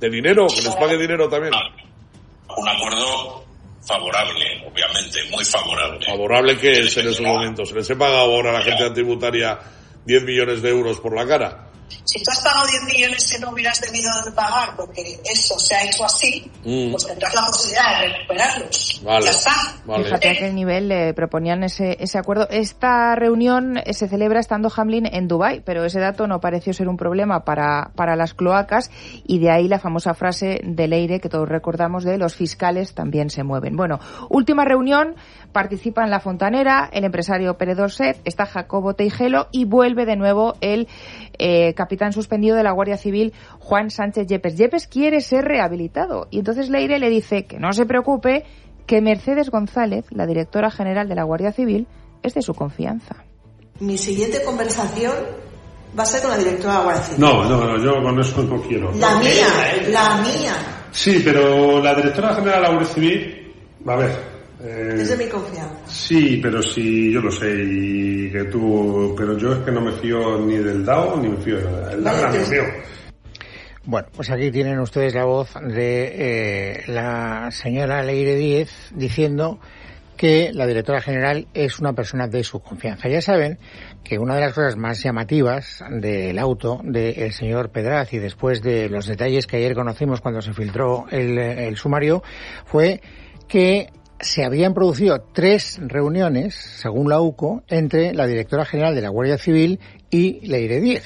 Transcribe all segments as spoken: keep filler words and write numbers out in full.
de dinero, que les pague dinero también. Un acuerdo favorable, obviamente, muy favorable. ¿Favorable qué es en esos momentos? ¿Se les he pagado ahora a la agencia tributaria diez millones de euros por la cara? Si tú has pagado diez millones que no hubieras debido de pagar porque eso se ha hecho así, mm. pues tendrás la posibilidad de recuperarlos. Vale. Ya está. Vale. Fíjate a qué nivel le proponían ese, ese acuerdo. Esta reunión se celebra estando Hamlin en Dubái, pero ese dato no pareció ser un problema para, para las cloacas, y de ahí la famosa frase de Leire que todos recordamos de los fiscales también se mueven. Bueno, última reunión, participa en La Fontanera el empresario Pere Dorset, está Jacobo Teijelo y vuelve de nuevo el eh, capitán suspendido de la Guardia Civil, Juan Sánchez Yepes. Yepes quiere ser rehabilitado y entonces Leire le dice que no se preocupe, que Mercedes González, la directora general de la Guardia Civil, es de su confianza. Mi siguiente conversación va a ser con la directora de la Guardia Civil. No, no, no, yo con eso no quiero. La mía, la mía. Sí, pero la directora general de la Guardia Civil, a ver... Eh, es de mi confianza. Sí, pero sí, yo lo sé, y que tú... Pero yo es que no me fío ni del D A O, ni me fío de nada. El D A O no me fío. Bueno, pues aquí tienen ustedes la voz de eh, la señora Leire Díez diciendo que la directora general es una persona de su confianza. Ya saben que una de las cosas más llamativas del auto del señor Pedraz, y después de los detalles que ayer conocimos cuando se filtró el, el sumario, fue que se habían producido tres reuniones, según la U C O, entre la directora general de la Guardia Civil y Leire Díez.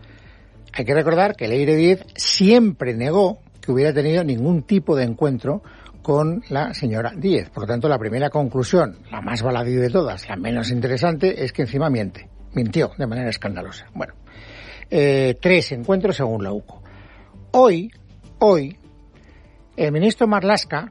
Hay que recordar que Leire Díez siempre negó que hubiera tenido ningún tipo de encuentro con la señora Díez. Por lo tanto, la primera conclusión, la más baladí de todas, la menos interesante, es que encima miente. Mintió de manera escandalosa. Bueno, eh, tres encuentros según la U C O. Hoy, hoy, el ministro Marlaska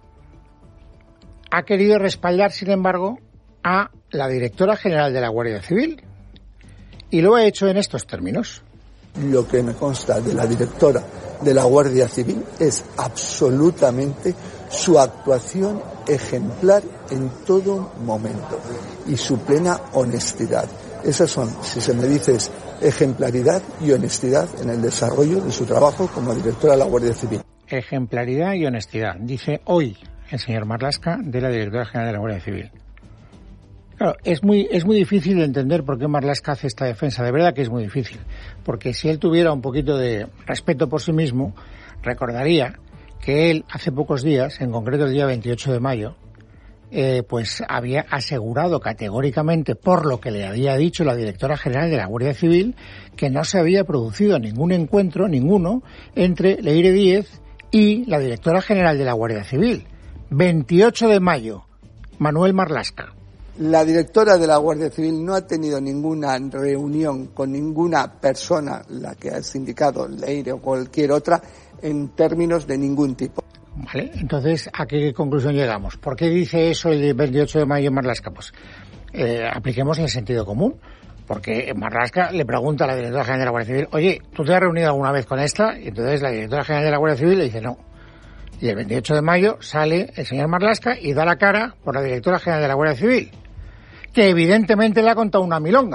ha querido respaldar, sin embargo, a la directora general de la Guardia Civil, y lo ha hecho en estos términos. Lo que me consta de la directora de la Guardia Civil es absolutamente su actuación ejemplar en todo momento y su plena honestidad. Esas son, si se me dice, es ejemplaridad y honestidad en el desarrollo de su trabajo como directora de la Guardia Civil. Ejemplaridad y honestidad, dice hoy el señor Marlaska, de la directora general de la Guardia Civil. Claro, es muy es muy difícil de entender por qué Marlaska hace esta defensa. De verdad que es muy difícil. Porque si él tuviera un poquito de respeto por sí mismo, recordaría que él hace pocos días, en concreto el día veintiocho de mayo, eh, pues había asegurado categóricamente, por lo que le había dicho la directora general de la Guardia Civil, que no se había producido ningún encuentro, ninguno, entre Leire Díez y la directora general de la Guardia Civil. veintiocho de mayo, Manuel Marlaska. La directora de la Guardia Civil no ha tenido ninguna reunión con ninguna persona, la que has indicado, Leire o cualquier otra, en términos de ningún tipo. Vale, entonces, ¿a qué conclusión llegamos? ¿Por qué dice eso el veintiocho de mayo Marlaska? Pues eh, apliquemos el sentido común. Porque Marlaska le pregunta a la directora general de la Guardia Civil, oye, ¿tú te has reunido alguna vez con esta? Y entonces la directora general de la Guardia Civil le dice no. Y el veintiocho de mayo sale el señor Marlaska y da la cara por la directora general de la Guardia Civil, que evidentemente le ha contado una milonga.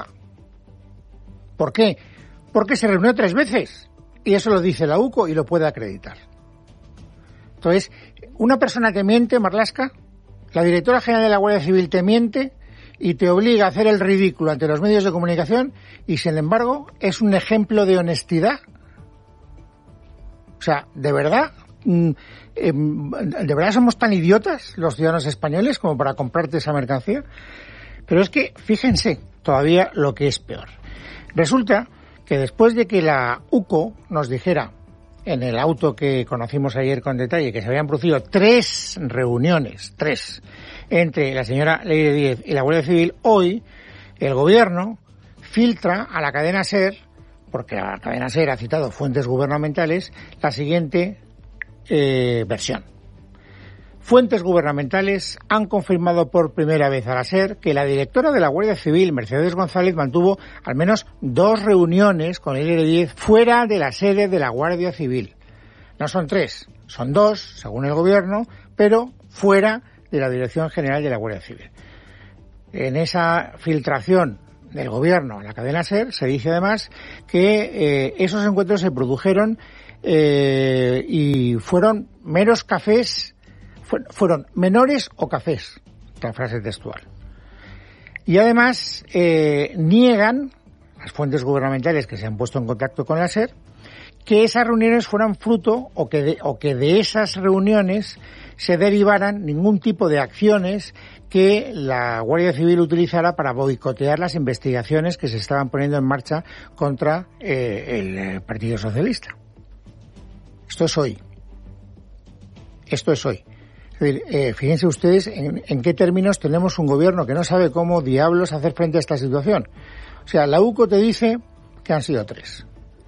¿Por qué? Porque se reunió tres veces, y eso lo dice la U C O y lo puede acreditar. Entonces, una persona te miente, Marlaska, la directora general de la Guardia Civil te miente y te obliga a hacer el ridículo ante los medios de comunicación, y sin embargo es un ejemplo de honestidad. O sea, ¿de verdad? ¿De verdad somos tan idiotas los ciudadanos españoles como para comprarte esa mercancía? Pero es que, fíjense, todavía lo que es peor. Resulta que después de que la U C O nos dijera, en el auto que conocimos ayer con detalle, que se habían producido tres reuniones, tres, entre la señora Leire Díez y la Guardia Civil, hoy el gobierno filtra a la cadena SER, porque la cadena SER ha citado fuentes gubernamentales, la siguiente eh, versión. Fuentes gubernamentales han confirmado por primera vez a la SER que la directora de la Guardia Civil, Mercedes González, mantuvo al menos dos reuniones con Leire Díez fuera de la sede de la Guardia Civil. No son tres, son dos, según el gobierno, pero fuera de la Dirección General de la Guardia Civil. En esa filtración del gobierno a la cadena SER se dice además que eh, esos encuentros se produjeron eh, y fueron meros cafés, fu- fueron menores o cafés, esta frase textual. Y además eh, niegan las fuentes gubernamentales que se han puesto en contacto con la SER que esas reuniones fueran fruto o que de, o que de esas reuniones se derivaran ningún tipo de acciones que la Guardia Civil utilizara para boicotear las investigaciones que se estaban poniendo en marcha contra eh, el Partido Socialista. Esto es hoy. Esto es hoy. Es decir, eh, fíjense ustedes en, en qué términos tenemos un gobierno que no sabe cómo diablos hacer frente a esta situación. O sea, la U C O te dice que han sido tres.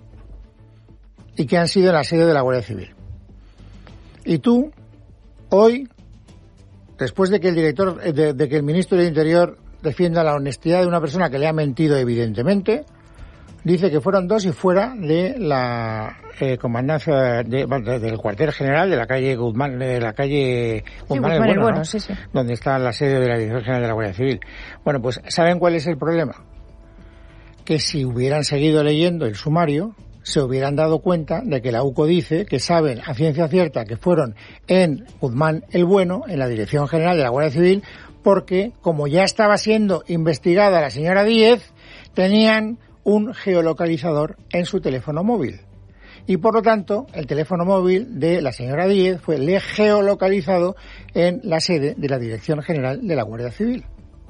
Y que han sido en la sede de la Guardia Civil. Y tú, hoy, después de que el director, de, de que el ministro del Interior defienda la honestidad de una persona que le ha mentido evidentemente, dice que fueron dos y fuera de la eh, comandancia de, de, del cuartel general de la calle Guzmán, de la calle Guzmán, sí, el Bueno, bueno, ¿no? sí, sí. Donde está la sede de la Dirección General de la Guardia Civil. Bueno, pues ¿saben cuál es el problema? Que si hubieran seguido leyendo el sumario, se hubieran dado cuenta de que la U C O dice que saben a ciencia cierta que fueron en Guzmán el Bueno, en la Dirección General de la Guardia Civil, porque como ya estaba siendo investigada la señora Díez, tenían un geolocalizador en su teléfono móvil. Y por lo tanto, el teléfono móvil de la señora Díez fue geolocalizado en la sede de la Dirección General de la Guardia Civil.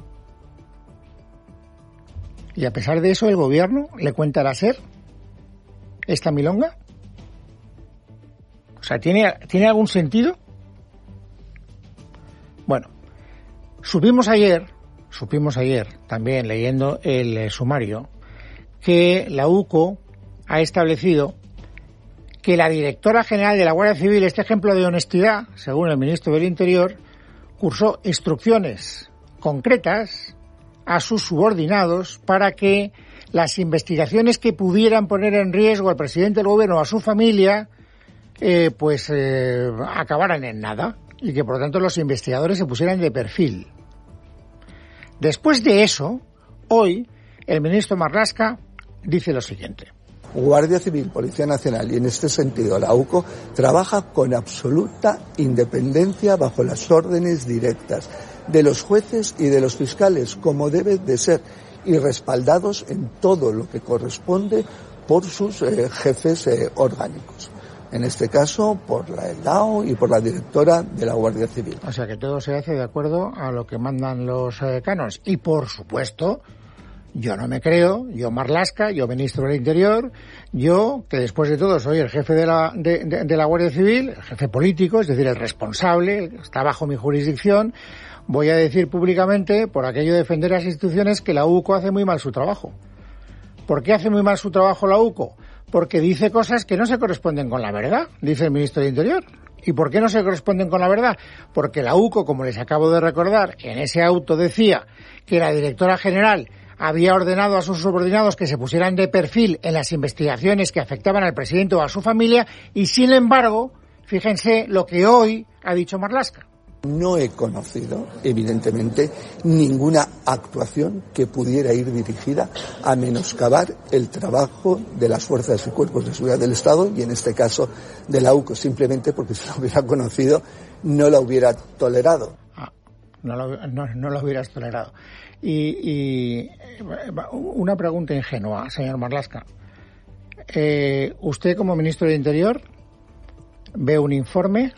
Y a pesar de eso, el gobierno le cuenta a la SER esta milonga. O sea, ¿tiene, ¿tiene algún sentido? Bueno, supimos ayer, supimos ayer, también leyendo el eh, sumario, que la U C O ha establecido que la directora general de la Guardia Civil, este ejemplo de honestidad, según el ministro del Interior, cursó instrucciones concretas a sus subordinados para que las investigaciones que pudieran poner en riesgo al presidente del gobierno o a su familia, eh, pues eh, acabaran en nada y que por lo tanto los investigadores se pusieran de perfil. Después de eso, hoy el ministro Marlaska dice lo siguiente. Guardia Civil, Policía Nacional y en este sentido la U C O trabaja con absoluta independencia bajo las órdenes directas de los jueces y de los fiscales, como debe de ser, y respaldados en todo lo que corresponde por sus eh, jefes eh, orgánicos. En este caso, por la D A O y por la directora de la Guardia Civil. O sea, que todo se hace de acuerdo a lo que mandan los eh, cánones. Y, por supuesto, yo no me creo, yo Marlaska, yo ministro del Interior, yo, que después de todo soy el jefe de la, de, de, de la Guardia Civil, el jefe político, es decir, el responsable, está bajo mi jurisdicción, voy a decir públicamente, por aquello de defender las instituciones, que la U C O hace muy mal su trabajo. ¿Por qué hace muy mal su trabajo la U C O? Porque dice cosas que no se corresponden con la verdad, dice el ministro del Interior. ¿Y por qué no se corresponden con la verdad? Porque la U C O, como les acabo de recordar, en ese auto decía que la directora general había ordenado a sus subordinados que se pusieran de perfil en las investigaciones que afectaban al presidente o a su familia, y sin embargo, fíjense lo que hoy ha dicho Marlaska. No he conocido, evidentemente, ninguna actuación que pudiera ir dirigida a menoscabar el trabajo de las fuerzas y cuerpos de seguridad del Estado y, en este caso, de la U C O, simplemente porque si lo hubiera conocido no la hubiera tolerado. Ah, no lo, no, no lo hubieras tolerado. Y, y una pregunta ingenua, señor Marlaska. Eh, ¿Usted, como ministro del Interior, ve un informe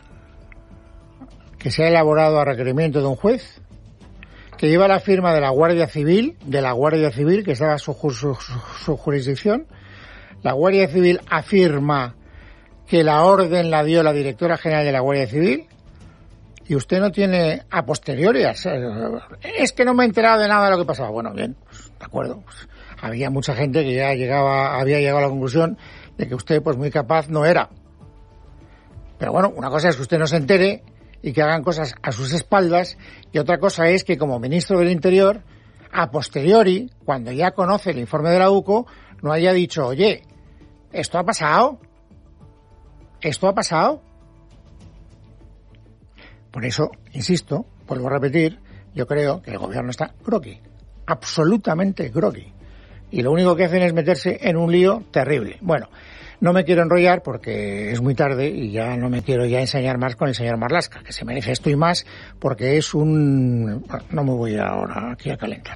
que se ha elaborado a requerimiento de un juez, que lleva la firma de la Guardia Civil, de la Guardia Civil, que estaba su, su, su jurisdicción? La Guardia Civil afirma que la orden la dio la directora general de la Guardia Civil, y usted no tiene a posteriori. Es que no me he enterado de nada de lo que pasaba. Bueno, bien, pues, de acuerdo. Pues, había mucha gente que ya llegaba, había llegado a la conclusión de que usted, pues, muy capaz no era. Pero bueno, una cosa es que usted no se entere y que hagan cosas a sus espaldas, y otra cosa es que como ministro del Interior, a posteriori, cuando ya conoce el informe de la U C O, no haya dicho, oye, ¿esto ha pasado? ¿Esto ha pasado? Por eso, insisto, vuelvo a repetir, yo creo que el gobierno está groggy, absolutamente groggy. Y lo único que hacen es meterse en un lío terrible. Bueno, no me quiero enrollar porque es muy tarde y ya no me quiero ya enseñar más con el señor Marlaska, que se merece esto y más porque es un... No me voy ahora aquí a calentar.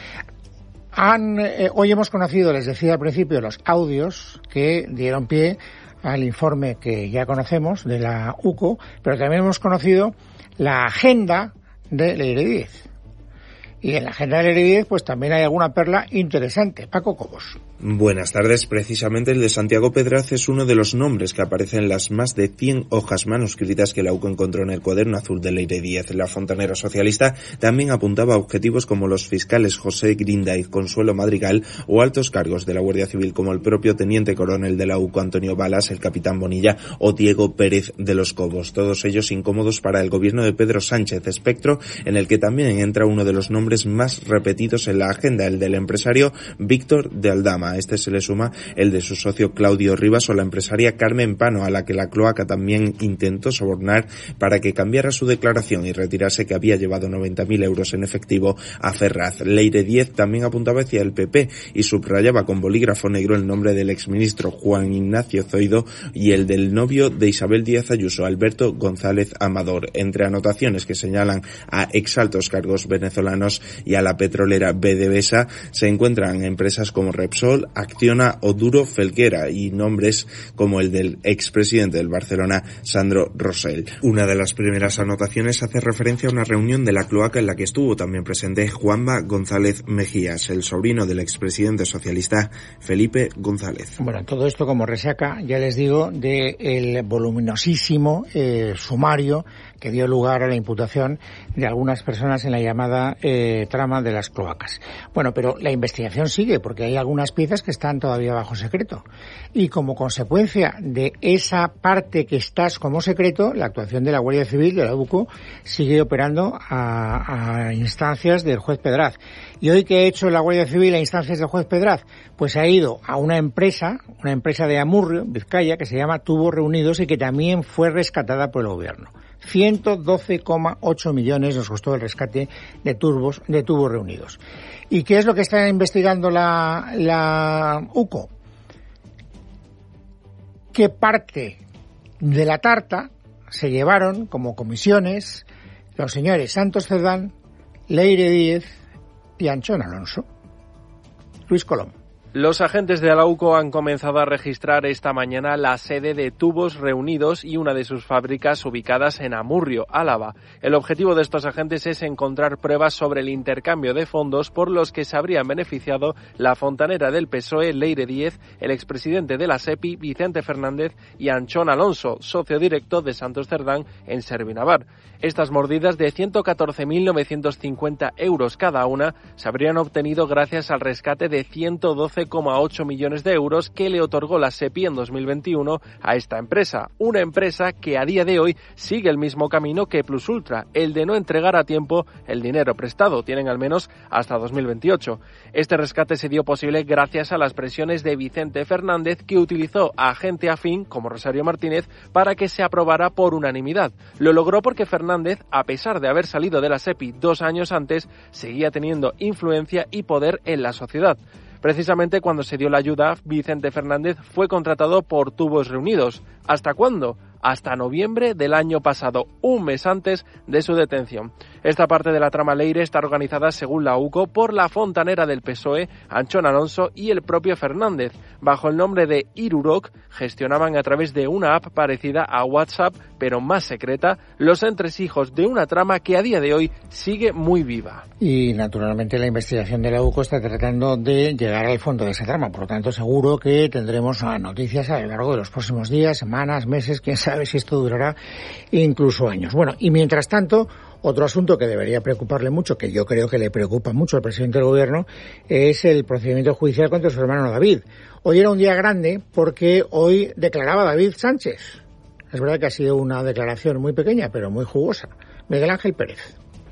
Han, eh, hoy hemos conocido, les decía al principio, los audios que dieron pie al informe que ya conocemos de la U C O, pero también hemos conocido la agenda de Leire Díez. Y en la agenda de Leire Díez pues también hay alguna perla interesante. Paco Cobos. Buenas tardes. Precisamente el de Santiago Pedraz es uno de los nombres que aparecen en las más de cien hojas manuscritas que la U C O encontró en el cuaderno azul de Leire Díez. La fontanera socialista también apuntaba a objetivos como los fiscales José Grinda y Consuelo Madrigal o altos cargos de la Guardia Civil como el propio teniente coronel de la U C O Antonio Balas, el capitán Bonilla o Diego Pérez de los Cobos. Todos ellos incómodos para el gobierno de Pedro Sánchez, espectro en el que también entra uno de los nombres más repetidos en la agenda, el del empresario Víctor de Aldama. A este se le suma el de su socio Claudio Rivas o la empresaria Carmen Pano, a la que la cloaca también intentó sobornar para que cambiara su declaración y retirase que había llevado noventa mil euros en efectivo a Ferraz. Leire Díez también apuntaba hacia el P P y subrayaba con bolígrafo negro el nombre del exministro Juan Ignacio Zoido y el del novio de Isabel Díaz Ayuso, Alberto González Amador. Entre anotaciones que señalan a exaltos cargos venezolanos y a la petrolera B D V S A se encuentran empresas como Repsol, Acciona o Duro Felguera y nombres como el del expresidente del Barcelona, Sandro Rosell. Una de las primeras anotaciones hace referencia a una reunión de la cloaca en la que estuvo también presente Juanma González Mejías, el sobrino del expresidente socialista Felipe González. Bueno, todo esto como resaca, ya les digo, del voluminosísimo eh, sumario que dio lugar a la imputación de algunas personas en la llamada eh, trama de las cloacas. Bueno, pero la investigación sigue porque hay algunas piezas que están todavía bajo secreto. Y como consecuencia de esa parte que está como secreto, la actuación de la Guardia Civil, de la U C O, sigue operando a, a instancias del juez Pedraz. ¿Y hoy qué ha hecho la Guardia Civil a instancias del juez Pedraz? Pues ha ido a una empresa, una empresa de Amurrio, Vizcaya, que se llama Tubos Reunidos y que también fue rescatada por el gobierno. ciento doce coma ocho millones nos costó el rescate de tubos, de tubos reunidos. ¿Y qué es lo que está investigando la, la U C O? ¿Qué parte de la tarta se llevaron como comisiones los señores Santos Cerdán, Leire Díez y Anchón Alonso? Luis Colom. Los agentes de la U C O han comenzado a registrar esta mañana la sede de Tubos Reunidos y una de sus fábricas ubicadas en Amurrio, Álava. El objetivo de estos agentes es encontrar pruebas sobre el intercambio de fondos por los que se habrían beneficiado la fontanera del P S O E, Leire Díez, el expresidente de la SEPI, Vicente Fernández, y Anchón Alonso, socio directo de Santos Cerdán en Servinavar. Estas mordidas de ciento catorce mil novecientos cincuenta euros cada una se habrían obtenido gracias al rescate de ciento doce coma ocho millones de euros que le otorgó la SEPI en dos mil veintiuno a esta empresa, una empresa que a día de hoy sigue el mismo camino que Plus Ultra, el de no entregar a tiempo el dinero prestado. Tienen al menos hasta dos mil veintiocho. Este rescate se dio posible gracias a las presiones de Vicente Fernández, que utilizó a gente afín como Rosario Martínez para que se aprobara por unanimidad. Lo logró porque Fernández, a pesar de haber salido de la SEPI dos años antes, seguía teniendo influencia y poder en la sociedad. Precisamente cuando se dio la ayuda, Vicente Fernández fue contratado por Tubos Reunidos. ¿Hasta cuándo? Hasta noviembre del año pasado, un mes antes de su detención. Esta parte de la trama Leire está organizada, según la U C O, por la fontanera del P S O E, Anchón Alonso, y el propio Fernández. Bajo el nombre de Irurok, gestionaban a través de una app parecida a WhatsApp, pero más secreta, los entresijos de una trama que a día de hoy sigue muy viva. Y naturalmente la investigación de la U C O está tratando de llegar al fondo de esa trama. Por lo tanto, seguro que tendremos noticias a lo largo de los próximos días, semanas, meses, quién sabe si esto durará incluso años. Bueno, y mientras tanto, otro asunto que debería preocuparle mucho, que yo creo que le preocupa mucho al presidente del gobierno, es el procedimiento judicial contra su hermano David. Hoy era un día grande porque hoy declaraba David Sánchez. Es verdad que ha sido una declaración muy pequeña, pero muy jugosa. Miguel Ángel Pérez.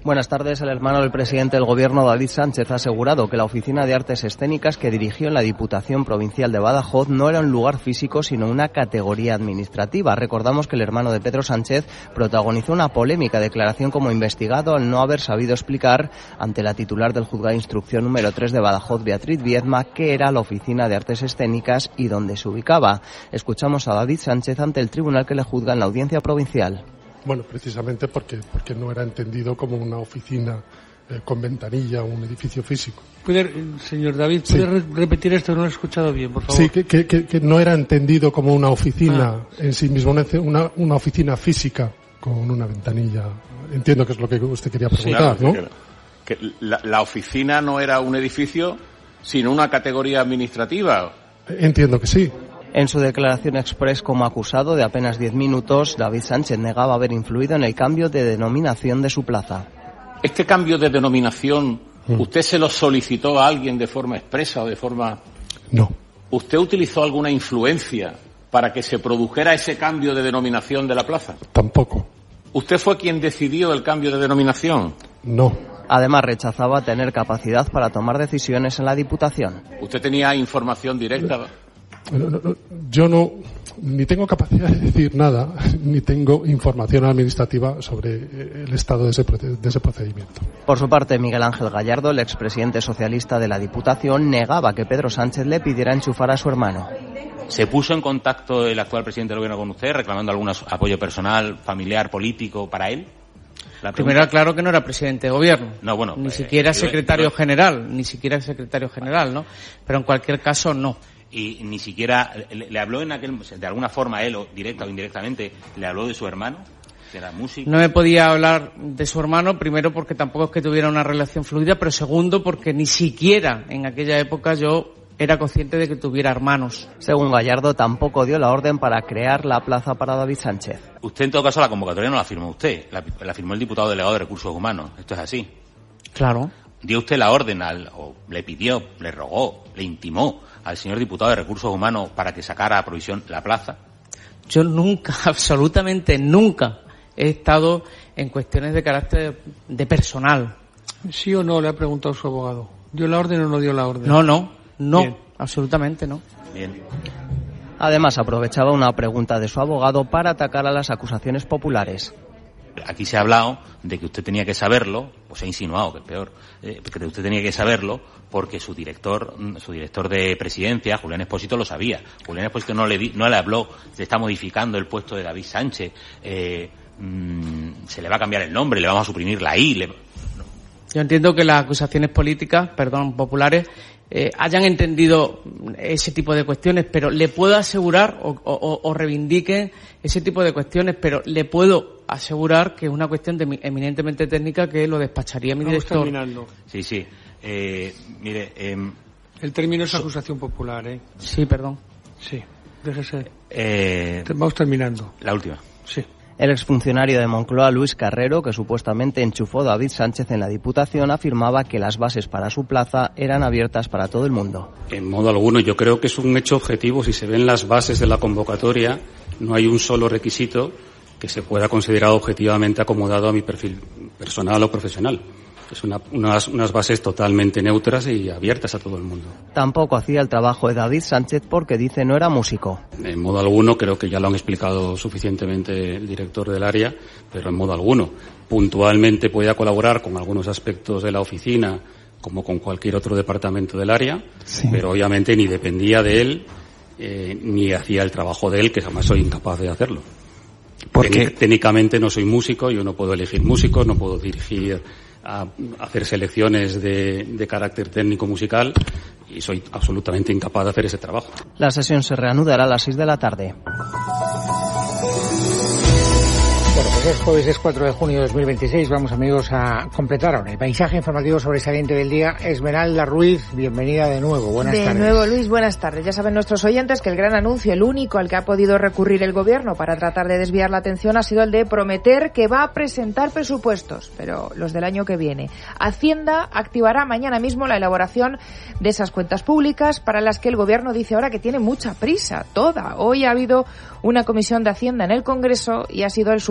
Buenas tardes. El hermano del presidente del Gobierno, David Sánchez, ha asegurado que la Oficina de Artes Escénicas que dirigió en la Diputación Provincial de Badajoz no era un lugar físico, sino una categoría administrativa. Recordamos que el hermano de Pedro Sánchez protagonizó una polémica declaración como investigado al no haber sabido explicar ante la titular del Juzgado de Instrucción número tres de Badajoz, Beatriz Viedma, qué era la Oficina de Artes Escénicas y dónde se ubicaba. Escuchamos a David Sánchez ante el tribunal que le juzga en la Audiencia Provincial. Bueno, precisamente porque, porque no era entendido como una oficina eh, con ventanilla o un edificio físico. ¿Puede, señor David, ¿puede sí. repetir esto? No lo he escuchado bien, por favor. Sí, que, que, que, que no era entendido como una oficina ah. en sí mismo, una, una oficina física con una ventanilla. Entiendo que es lo que usted quería preguntar, sí, claro, ¿no? Que, que la, la oficina no era un edificio, sino una categoría administrativa. Entiendo que sí. En su declaración express como acusado de apenas diez minutos, David Sánchez negaba haber influido en el cambio de denominación de su plaza. ¿Este cambio de denominación, mm. usted se lo solicitó a alguien de forma expresa o de forma...? No. ¿Usted utilizó alguna influencia para que se produjera ese cambio de denominación de la plaza? Tampoco. ¿Usted fue quien decidió el cambio de denominación? No. Además, rechazaba tener capacidad para tomar decisiones en la Diputación. ¿Usted tenía información directa...? No. No, no, no, yo no, ni tengo capacidad de decir nada, ni tengo información administrativa sobre el estado de ese, de ese procedimiento. Por su parte, Miguel Ángel Gallardo, el expresidente socialista de la Diputación, negaba que Pedro Sánchez le pidiera enchufar a su hermano. ¿Se puso en contacto el actual presidente del Gobierno con usted, reclamando algún apoyo personal, familiar, político para él? Primero, claro que no era presidente de Gobierno. No, bueno. Ni eh, siquiera yo, secretario yo, general, ni siquiera secretario general, ¿no? Pero en cualquier caso, no. Y ni siquiera le, le habló en aquel, de alguna forma él, o directa o indirectamente, le habló de su hermano, que era músico. No me podía hablar de su hermano, primero porque tampoco es que tuviera una relación fluida, pero segundo porque ni siquiera en aquella época yo era consciente de que tuviera hermanos. Según Gallardo, tampoco dio la orden para crear la plaza para David Sánchez. Usted, en todo caso, la convocatoria no la firmó usted, la, la firmó el diputado delegado de Recursos Humanos. ¿Esto es así? Claro. ¿Dio usted la orden al, o le pidió, le rogó, le intimó al señor diputado de Recursos Humanos para que sacara a provisión la plaza? Yo nunca, absolutamente nunca, he estado en cuestiones de carácter de personal. ¿Sí o no? Le ha preguntado su abogado. ¿Dio la orden o no dio la orden? No, no, no, Bien. absolutamente no. Bien. Además, aprovechaba una pregunta de su abogado para atacar a las acusaciones populares. Aquí se ha hablado de que usted tenía que saberlo, pues se ha insinuado, que es peor, eh, que usted tenía que saberlo porque su director su director de presidencia, Julián Expósito, lo sabía. Julián Expósito no le, di, no le habló, se está modificando el puesto de David Sánchez, eh, mmm, se le va a cambiar el nombre, le vamos a suprimir la I. Le... No. Yo entiendo que las acusaciones políticas, perdón, populares, eh, hayan entendido ese tipo de cuestiones, pero le puedo asegurar o, o, o reivindiquen ese tipo de cuestiones, pero le puedo asegurar que es una cuestión de, eminentemente técnica que lo despacharía mi Vamos director. Terminando. Sí, sí. Eh, mire, eh, el término es acusación popular, ¿eh? Sí, perdón. Sí, déjese. Eh, Vamos terminando. La última. Sí. El exfuncionario de Moncloa, Luis Carrero, que supuestamente enchufó a David Sánchez en la Diputación, afirmaba que las bases para su plaza eran abiertas para todo el mundo. En modo alguno, yo creo que es un hecho objetivo. Si se ven las bases de la convocatoria, no hay un solo requisito que se pueda considerar objetivamente acomodado a mi perfil personal o profesional. Es una, unas, unas bases totalmente neutras y abiertas a todo el mundo. Tampoco hacía el trabajo de David Sánchez porque dice no era músico. En modo alguno, creo que ya lo han explicado suficientemente el director del área, pero en modo alguno. Puntualmente podía colaborar con algunos aspectos de la oficina, como con cualquier otro departamento del área, sí. Pero obviamente ni dependía de él, eh, ni hacía el trabajo de él, que jamás soy incapaz de hacerlo. Porque técnicamente no soy músico, yo no puedo elegir músicos, no puedo dirigir a hacer selecciones de, de carácter técnico musical y soy absolutamente incapaz de hacer ese trabajo. La sesión se reanudará a las seis de la tarde. Bueno, pues es jueves, es cuatro de junio de dos mil veintiséis. Vamos, amigos, a completar ahora el paisaje informativo sobresaliente del día. Esmeralda Ruiz, bienvenida de nuevo. Buenas de tardes. De nuevo, Luis, buenas tardes. Ya saben nuestros oyentes que el gran anuncio, el único al que ha podido recurrir el Gobierno para tratar de desviar la atención, ha sido el de prometer que va a presentar presupuestos, pero los del año que viene. Hacienda activará mañana mismo la elaboración de esas cuentas públicas para las que el Gobierno dice ahora que tiene mucha prisa, toda. Hoy ha habido una comisión de Hacienda en el Congreso y ha sido el sucesor de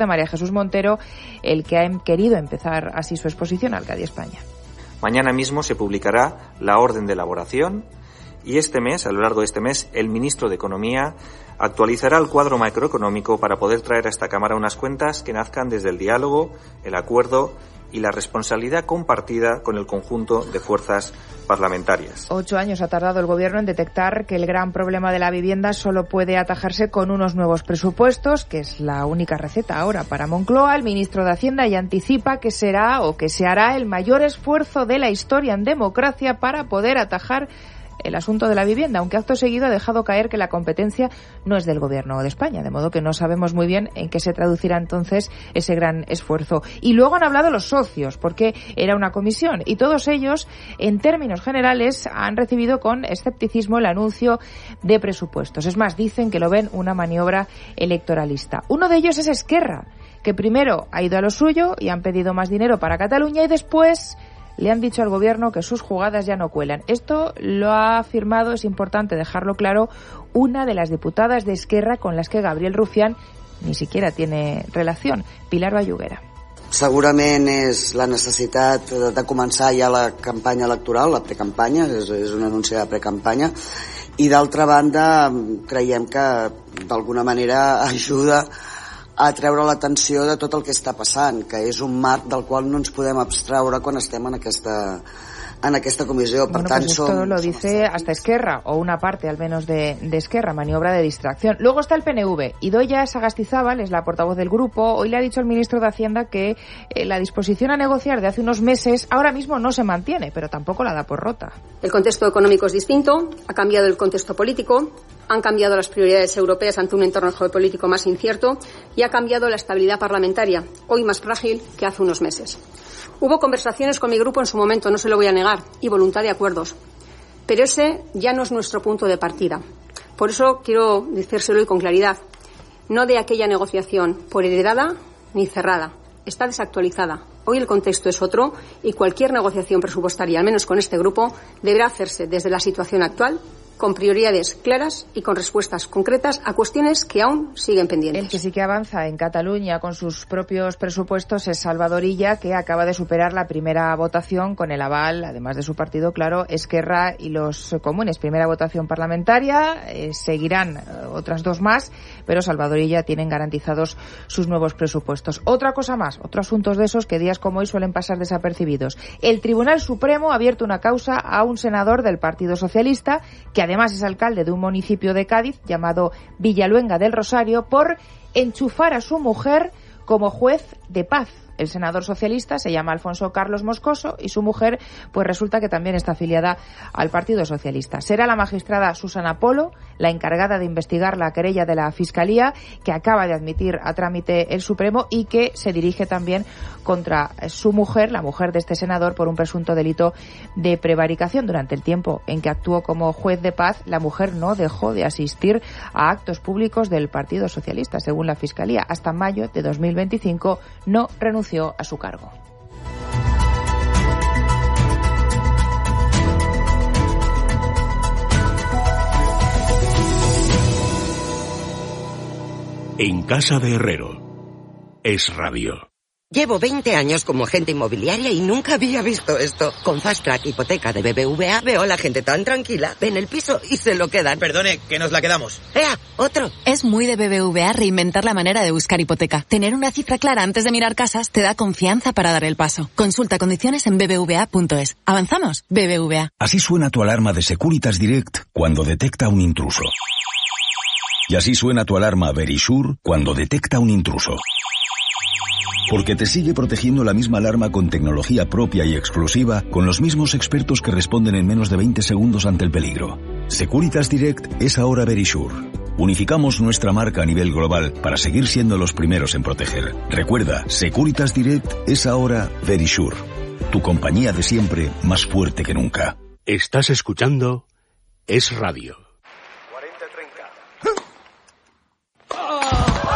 Transporte, María Jesús Montero, el que ha querido empezar así su exposición al Cádiz España. Mañana mismo se publicará la orden de elaboración y este mes, a lo largo de este mes, el ministro de Economía actualizará el cuadro macroeconómico para poder traer a esta Cámara unas cuentas que nazcan desde el diálogo, el acuerdo y la responsabilidad compartida con el conjunto de fuerzas parlamentarias. Ocho años ha tardado el Gobierno en detectar que el gran problema de la vivienda solo puede atajarse con unos nuevos presupuestos, que es la única receta ahora para Moncloa. El ministro de Hacienda ya anticipa que será o que se hará el mayor esfuerzo de la historia en democracia para poder atajar el asunto de la vivienda, aunque acto seguido ha dejado caer que la competencia no es del Gobierno de España, de modo que no sabemos muy bien en qué se traducirá entonces ese gran esfuerzo. Y luego han hablado los socios, porque era una comisión, y todos ellos, en términos generales, han recibido con escepticismo el anuncio de presupuestos. Es más, dicen que lo ven una maniobra electoralista. Uno de ellos es Esquerra, que primero ha ido a lo suyo y han pedido más dinero para Cataluña y después le han dicho al Gobierno que sus jugadas ya no cuelan. Esto lo ha afirmado, es importante dejarlo claro, una de las diputadas de Esquerra con las que Gabriel Rufián ni siquiera tiene relación, Pilar Vallugera. Segurament és la necessitat de començar ja la campanya electoral, la precampanya, és, és un anunci de precampanya, i d'altra banda creiem que d'alguna manera ajuda a treure l'atenció de tot el que està passant, que és un marc del qual no ens podem abstraure quan estem en aquesta, en aquesta comissió. Per bueno, tant, pues esto som, lo dice hasta Esquerra, o una parte al menos de, de Esquerra, maniobra de distracción. Luego está el P N V. Idoia Sagastizábal es la portavoz del grupo. Hoy le ha dicho al ministro de Hacienda que eh, la disposición a negociar de hace unos meses ahora mismo no se mantiene, pero tampoco la da por rota. El contexto económico es distinto, ha cambiado el contexto político, han cambiado las prioridades europeas ante un entorno geopolítico más incierto y ha cambiado la estabilidad parlamentaria, hoy más frágil que hace unos meses. Hubo conversaciones con mi grupo en su momento, no se lo voy a negar, y voluntad de acuerdos. Pero ese ya no es nuestro punto de partida. Por eso quiero decírselo hoy con claridad. No de aquella negociación por heredada ni cerrada. Está desactualizada. Hoy el contexto es otro y cualquier negociación presupuestaria, al menos con este grupo, deberá hacerse desde la situación actual, con prioridades claras y con respuestas concretas a cuestiones que aún siguen pendientes. El que sí que avanza en Cataluña con sus propios presupuestos es Salvador Illa, que acaba de superar la primera votación con el aval, además de su partido, claro, Esquerra y los comunes. Primera votación parlamentaria, eh, seguirán eh, otras dos más, pero Salvador Illa tienen garantizados sus nuevos presupuestos. Otra cosa más, otros asuntos de esos que días como hoy suelen pasar desapercibidos. El Tribunal Supremo ha abierto una causa a un senador del Partido Socialista, que además es alcalde de un municipio de Cádiz llamado Villaluenga del Rosario, por enchufar a su mujer como juez de paz. El senador socialista se llama Alfonso Carlos Moscoso y su mujer pues resulta que también está afiliada al Partido Socialista. Será la magistrada Susana Polo la encargada de investigar la querella de la Fiscalía, que acaba de admitir a trámite el Supremo y que se dirige también contra su mujer, la mujer de este senador, por un presunto delito de prevaricación. Durante el tiempo en que actuó como juez de paz, la mujer no dejó de asistir a actos públicos del Partido Socialista, según la Fiscalía. Hasta mayo de dos mil veinticinco no renunció a su cargo. En casa de Herrero. Es Radio. Llevo veinte años como agente inmobiliaria y nunca había visto esto. Con Fast Track Hipoteca de B B V A veo a la gente tan tranquila, ven el piso y se lo quedan. Perdone, que nos la quedamos. ¡Ea! ¡Otro! Es muy de B B V A reinventar la manera de buscar hipoteca. Tener una cifra clara antes de mirar casas te da confianza para dar el paso. Consulta condiciones en b b v a punto es. ¿Avanzamos? B B V A. Así suena tu alarma de Securitas Direct cuando detecta un intruso. Y así suena tu alarma Verisure cuando detecta un intruso. Porque te sigue protegiendo la misma alarma con tecnología propia y exclusiva, con los mismos expertos que responden en menos de veinte segundos ante el peligro. Securitas Direct es ahora Verisure. Unificamos nuestra marca a nivel global para seguir siendo los primeros en proteger. Recuerda, Securitas Direct es ahora Verisure. Tu compañía de siempre, más fuerte que nunca. Estás escuchando Es Radio.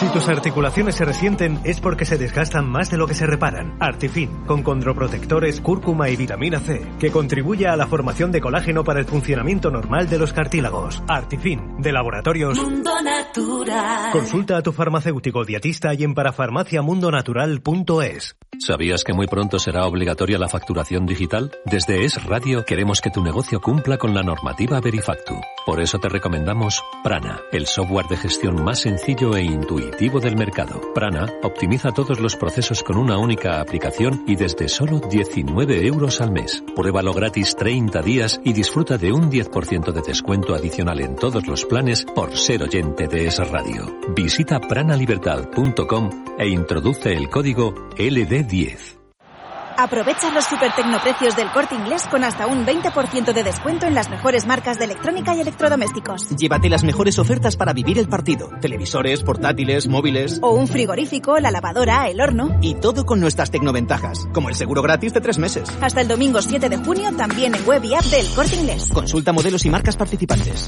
Si tus articulaciones se resienten es porque se desgastan más de lo que se reparan. Artifin, con condroprotectores, cúrcuma y vitamina C, que contribuye a la formación de colágeno para el funcionamiento normal de los cartílagos. Artifin, de Laboratorios Mundo Natural. Consulta a tu farmacéutico dietista y en parafarmaciamundonatural punto es. ¿Sabías que muy pronto será obligatoria la facturación digital? Desde Es Radio queremos que tu negocio cumpla con la normativa Verifactu. Por eso te recomendamos Prana, el software de gestión más sencillo e intuitivo del mercado. Prana optimiza todos los procesos con una única aplicación y desde solo diecinueve euros al mes. Pruébalo gratis treinta días y disfruta de un diez por ciento de descuento adicional en todos los planes por ser oyente de Es Radio. Visita pranalibertad punto com e introduce el código L D diez. Aprovecha los supertecnoprecios del Corte Inglés con hasta un veinte por ciento de descuento en las mejores marcas de electrónica y electrodomésticos. Llévate las mejores ofertas para vivir el partido. Televisores, portátiles, móviles... O un frigorífico, la lavadora, el horno... Y todo con nuestras tecnoventajas, como el seguro gratis de tres meses. Hasta el domingo siete de junio también en web y app del Corte Inglés. Consulta modelos y marcas participantes.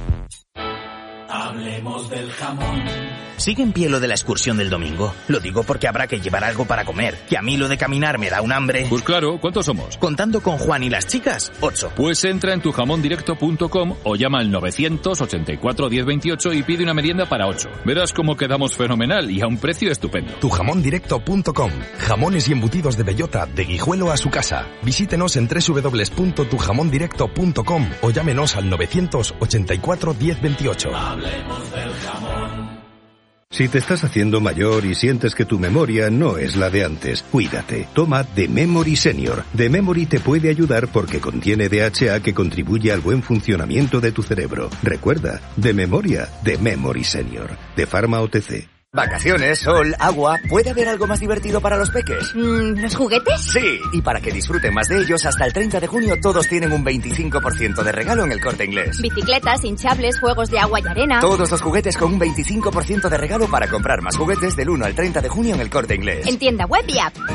Hablemos del jamón. ¿Sigue en pie lo de la excursión del domingo? Lo digo porque habrá que llevar algo para comer, que a mí lo de caminar me da un hambre. Pues claro, ¿cuántos somos? Contando con Juan y las chicas, ocho. Pues entra en tu jamón directo punto com o llama al novecientos ochenta y cuatro diez veintiocho y pide una merienda para ocho. Verás cómo quedamos fenomenal y a un precio estupendo. tu jamón directo punto com. Jamones y embutidos de bellota, de Guijuelo a su casa. Visítenos en doble u doble u doble u punto tu jamón directo punto com o llámenos al novecientos ochenta y cuatro diez veintiocho. Hablemos del jamón. Si te estás haciendo mayor y sientes que tu memoria no es la de antes, cuídate. Toma The Memory Senior. The Memory te puede ayudar porque contiene D H A que contribuye al buen funcionamiento de tu cerebro. Recuerda, de memoria, The Memory Senior. De Pharma O T C. Vacaciones, sol, agua. ¿Puede haber algo más divertido para los peques? Mm, ¿Los juguetes? Sí, y para que disfruten más de ellos, hasta el treinta de junio todos tienen un veinticinco por ciento de regalo en el Corte Inglés. Bicicletas, hinchables, juegos de agua y arena. Todos los juguetes con un veinticinco por ciento de regalo para comprar más juguetes del uno al treinta de junio en el Corte Inglés. En tienda web y app.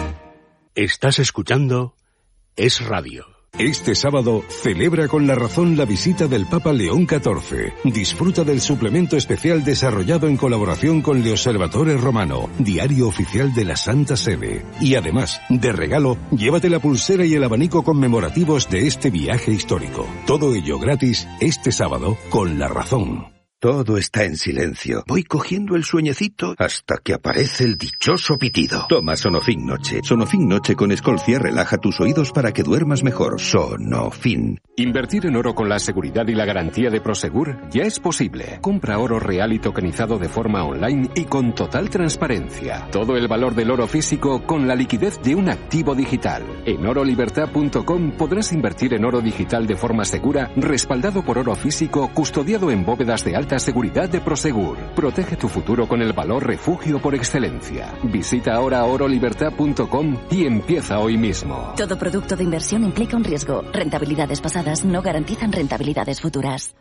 Estás escuchando Es Radio. Este sábado celebra con La Razón la visita del Papa León catorce. Disfruta del suplemento especial desarrollado en colaboración con Le Osservatore Romano, diario oficial de la Santa Sede. Y además, de regalo, llévate la pulsera y el abanico conmemorativos de este viaje histórico. Todo ello gratis este sábado con La Razón. Todo está en silencio. Voy cogiendo el sueñecito hasta que aparece el dichoso pitido. Toma Sonofin Noche. Sonofin Noche con Escolcia relaja tus oídos para que duermas mejor. Sonofin. Invertir en oro con la seguridad y la garantía de Prosegur ya es posible. Compra oro real y tokenizado de forma online y con total transparencia. Todo el valor del oro físico con la liquidez de un activo digital. En oro libertad punto com podrás invertir en oro digital de forma segura, respaldado por oro físico, custodiado en bóvedas de alta seguridad de Prosegur. Protege tu futuro con el valor refugio por excelencia. Visita ahora oro libertad punto com y empieza hoy mismo. Todo producto de inversión implica un riesgo. Rentabilidades pasadas no garantizan rentabilidades futuras.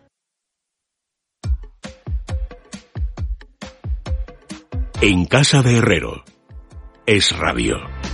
En casa de Herrero. Es Radio.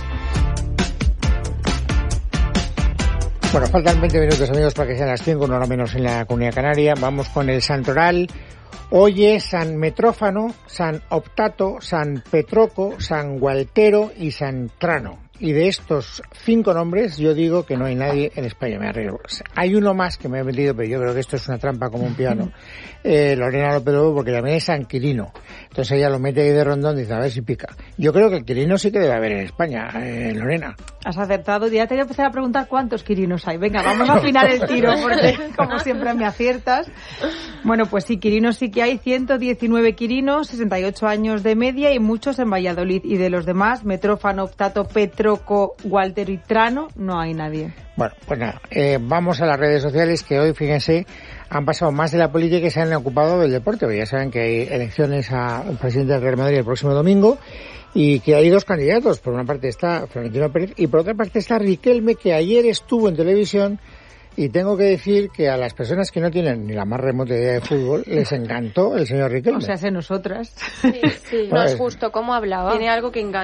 Bueno, faltan veinte minutos, amigos, para que sean las cinco, no lo menos en la Comunidad Canaria. Vamos con el santoral. Hoy es San Metrófano, San Optato, San Petroco, San Gualtero y San Trano. Y de estos cinco nombres, yo digo que no hay nadie en España, me arreglo. Hay uno más que me he metido, pero yo creo que esto es una trampa como un piano. Eh, Lorena López Lobo, porque también es San Quirino. Entonces ella lo mete ahí de rondón y dice, a ver si pica. Yo creo que el Quirino sí que debe haber en España, eh, Lorena. Has acertado. Ya te voy a empezar a preguntar cuántos Quirinos hay. Venga, vamos a afinar el tiro, porque como siempre me aciertas. Bueno, pues sí, Quirinos sí que hay. ciento diecinueve Quirinos, sesenta y ocho años de media y muchos en Valladolid. Y de los demás, Metrófano, Optato, Petroco, Gualtero y Trano, no hay nadie. Bueno, pues nada, eh, vamos a las redes sociales, que hoy, fíjense, han pasado más de la política y se han ocupado del deporte. Porque ya saben que hay elecciones a un presidente del Real Madrid el próximo domingo y que hay dos candidatos. Por una parte está Florentino Pérez y por otra parte está Riquelme, que ayer estuvo en televisión. Y tengo que decir que a las personas que no tienen ni la más remota idea de fútbol les encantó el señor Riquelme. O sea, sé nosotras. Sí, sí. No es justo cómo hablaba. Tiene algo que engancha.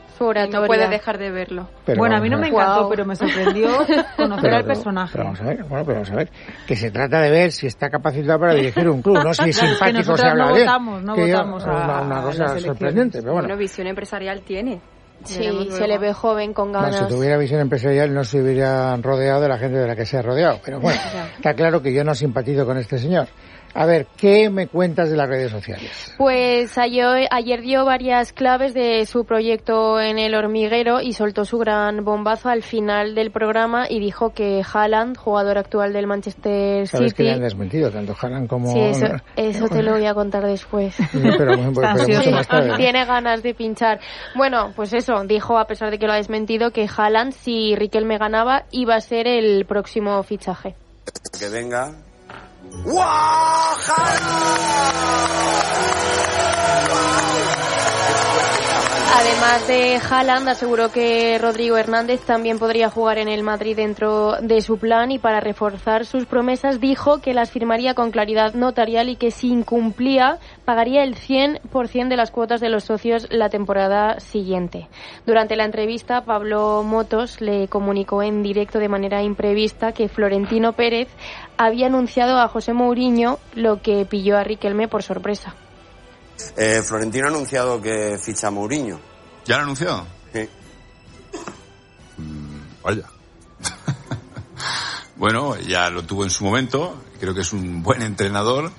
su oratoria. No puede dejar de verlo. Pero bueno, a mí no me encantó, wow. pero me sorprendió conocer pero, al personaje. Pero vamos a ver, bueno, pero vamos a ver, que se trata de ver si está capacitado para dirigir un club, no si es simpático se habla no bien. Votamos, no que votamos yo, a, una, una cosa a sorprendente, pero bueno. Bueno, visión empresarial tiene. Sí, se le ve joven, con ganas. No, si tuviera visión empresarial no se hubiera rodeado de la gente de la que se ha rodeado. Pero bueno, está claro que yo no simpatizo con este señor. A ver, ¿qué me cuentas de las redes sociales? Pues ayer, ayer dio varias claves de su proyecto en El Hormiguero y soltó su gran bombazo al final del programa y dijo que Haaland, jugador actual del Manchester City... Sabes que le han desmentido, tanto Haaland como... Sí, eso, eso te lo voy a contar después. Sí, pero, pero, pero mucho más tarde, ¿no? Tiene ganas de pinchar. Bueno, pues eso, dijo, a pesar de que lo ha desmentido, que Haaland, si Riquelme ganaba, iba a ser el próximo fichaje. Que venga... Además de Haaland, aseguró que Rodrigo Hernández también podría jugar en el Madrid dentro de su plan y para reforzar sus promesas dijo que las firmaría con claridad notarial y que si incumplía pagaría el cien por ciento de las cuotas de los socios la temporada siguiente. Durante la entrevista, Pablo Motos le comunicó en directo de manera imprevista que Florentino Pérez había anunciado a José Mourinho, lo que pilló a Riquelme por sorpresa. Eh, Florentino ha anunciado que ficha a Mourinho. ¿Ya lo ha anunciado? Sí. Mm, vaya. Bueno, ya lo tuvo en su momento. Creo que es un buen entrenador.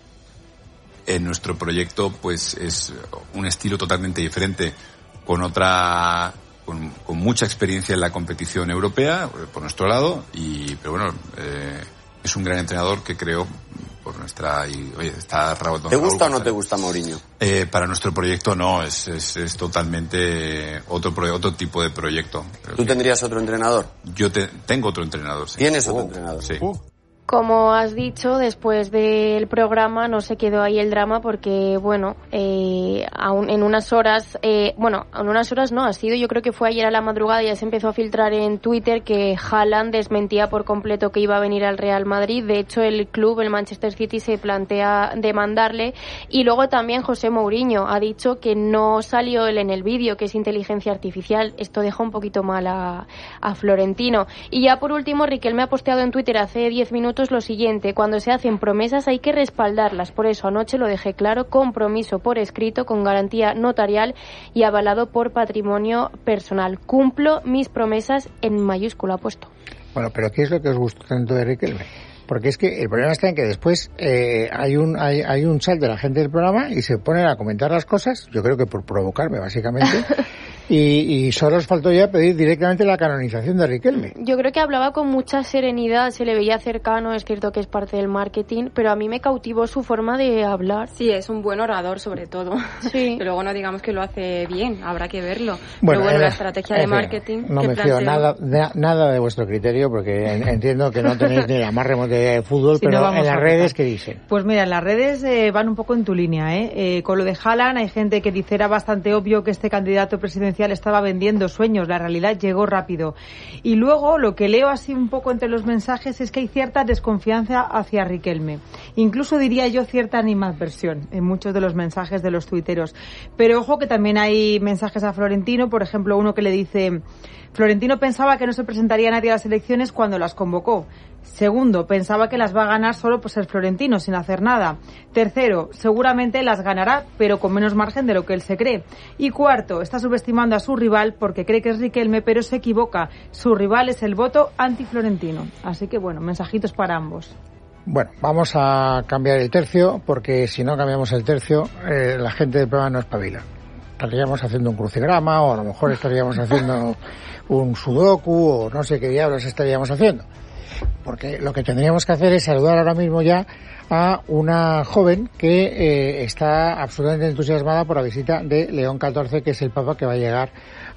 En nuestro proyecto, pues, es un estilo totalmente diferente, con otra, con, con mucha experiencia en la competición europea, por nuestro lado, y, pero bueno, eh, es un gran entrenador que creo, por nuestra, y oye, está Raúl. ¿Te gusta Raúl, o no te gusta Mourinho? Eh, para nuestro proyecto no, es, es, es totalmente otro otro tipo de proyecto. ¿Tú tendrías otro entrenador? Yo te, tengo otro entrenador, sí. ¿Tienes otro uh, entrenador? Sí. Uh. Como has dicho, después del programa no se quedó ahí el drama porque, bueno, eh, aún en unas horas, eh, bueno, en unas horas no, ha sido, yo creo que fue ayer a la madrugada, ya se empezó a filtrar en Twitter que Haaland desmentía por completo que iba a venir al Real Madrid. De hecho, el club, el Manchester City, se plantea demandarle. Y luego también José Mourinho ha dicho que no salió él en el vídeo, que es inteligencia artificial. Esto deja un poquito mal a, a Florentino. Y ya por último, Riquelme ha posteado en Twitter hace diez minutos lo siguiente: cuando se hacen promesas hay que respaldarlas, por eso anoche lo dejé claro, compromiso por escrito con garantía notarial y avalado por patrimonio personal. Cumplo mis promesas, en mayúscula ha puesto. Bueno, pero ¿qué es lo que os gustó tanto de Riquelme? Porque es que el problema está en que después eh, hay un hay, hay un chat de la gente del programa y se ponen a comentar las cosas, yo creo que por provocarme básicamente, y, y solo os faltó ya pedir directamente la canonización de Riquelme. Yo creo que hablaba con mucha serenidad, se le veía cercano, es cierto que es parte del marketing, pero a mí me cautivó su forma de hablar. Sí, es un buen orador sobre todo. Sí. Pero luego no digamos que lo hace bien, habrá que verlo. Bueno, pero bueno, eh, la estrategia de marketing... No me fío nada, nada de vuestro criterio porque entiendo que no tenéis ni la más remota de fútbol, sí, pero no en las redes, ¿qué dicen? Pues mira, en las redes eh, van un poco en tu línea, ¿eh? eh con lo de Haaland hay gente que dice era bastante obvio que este candidato presidencial estaba vendiendo sueños, la realidad llegó rápido. Y luego lo que leo así un poco entre los mensajes es que hay cierta desconfianza hacia Riquelme. Incluso diría yo cierta animadversión en muchos de los mensajes de los tuiteros. Pero ojo que también hay mensajes a Florentino, por ejemplo uno que le dice: Florentino pensaba que no se presentaría nadie a las elecciones cuando las convocó. Segundo, pensaba que las va a ganar solo por ser Florentino, sin hacer nada. Tercero, seguramente las ganará, pero con menos margen de lo que él se cree. Y cuarto, está subestimando a su rival porque cree que es Riquelme, pero se equivoca. Su rival es el voto anti-Florentino. Así que, bueno, mensajitos para ambos. Bueno, vamos a cambiar el tercio, porque si no cambiamos el tercio, eh, la gente del programa no espabila. Estaríamos haciendo un crucigrama, o a lo mejor estaríamos haciendo un sudoku, o no sé qué diablos estaríamos haciendo. Porque lo que tendríamos que hacer es saludar ahora mismo ya a una joven que eh, está absolutamente entusiasmada por la visita de León catorce, que es el Papa que va a llegar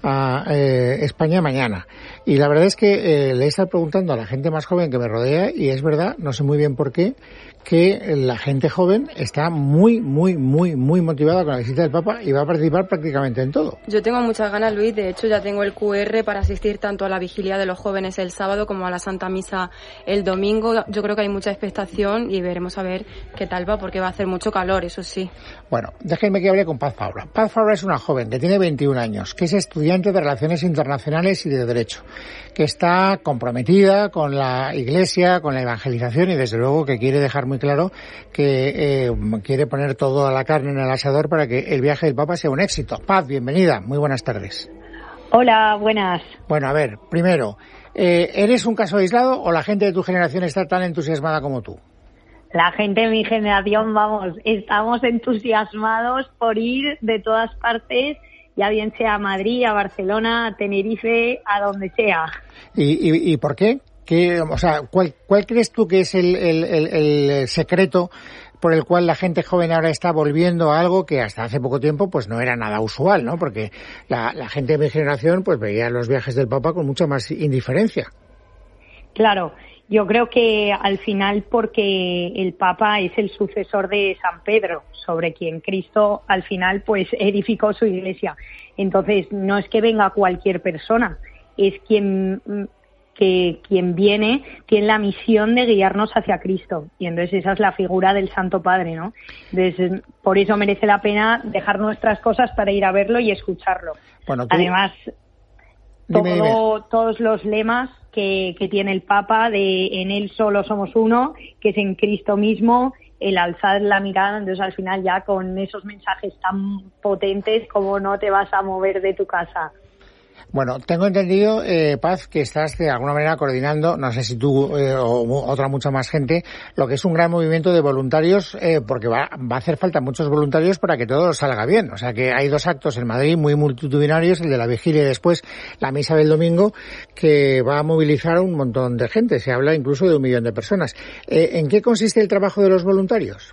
a eh, España mañana. Y la verdad es que eh, le he estado preguntando a la gente más joven que me rodea, y es verdad, no sé muy bien por qué, que la gente joven está muy, muy, muy, muy motivada con la visita del Papa y va a participar prácticamente en todo. Yo tengo muchas ganas, Luis. De hecho, ya tengo el cu erre para asistir tanto a la vigilia de los jóvenes el sábado como a la Santa Misa el domingo. Yo creo que hay mucha expectación y veremos a ver qué tal va, porque va a hacer mucho calor, eso sí. Bueno, déjenme que hable con Paz Fabra. Paz Fabra es una joven que tiene veintiún años, que es estudiante de Relaciones Internacionales y de Derecho, que está comprometida con la Iglesia, con la evangelización y desde luego que quiere dejar muy claro que eh, quiere poner toda la carne en el asador para que el viaje del Papa sea un éxito. Paz, bienvenida, muy buenas tardes. Hola, buenas. Bueno, a ver, primero, eh, ¿eres un caso aislado o la gente de tu generación está tan entusiasmada como tú? La gente de mi generación, vamos, estamos entusiasmados por ir de todas partes, ya bien sea a Madrid, a Barcelona, a Tenerife, a donde sea. ¿Y, y, y por qué? ¿Qué, o sea, ¿cuál, cuál crees tú que es el, el, el, el secreto por el cual la gente joven ahora está volviendo a algo que hasta hace poco tiempo pues no era nada usual, ¿no? Porque la, la gente de mi generación pues veía los viajes del Papa con mucha más indiferencia. Claro, yo creo que al final porque el Papa es el sucesor de San Pedro, sobre quien Cristo al final pues edificó su iglesia. Entonces no es que venga cualquier persona, es quien que quien viene tiene la misión de guiarnos hacia Cristo. Y entonces esa es la figura del Santo Padre, ¿no? Entonces por eso merece la pena dejar nuestras cosas para ir a verlo y escucharlo. Bueno, tú... Además, dime, todo, dime. todos los lemas que, que tiene el Papa de en él solo somos uno, que es en Cristo mismo, el alzar la mirada, entonces al final ya con esos mensajes tan potentes, como no te vas a mover de tu casa. Bueno, tengo entendido, eh, Paz, que estás de alguna manera coordinando, no sé si tú eh, o otra mucha más gente, lo que es un gran movimiento de voluntarios, eh, porque va, va a hacer falta muchos voluntarios para que todo salga bien. O sea que hay dos actos en Madrid muy multitudinarios, el de la vigilia y después la misa del domingo, que va a movilizar a un montón de gente. Se habla incluso de un millón de personas. Eh, ¿En qué consiste el trabajo de los voluntarios?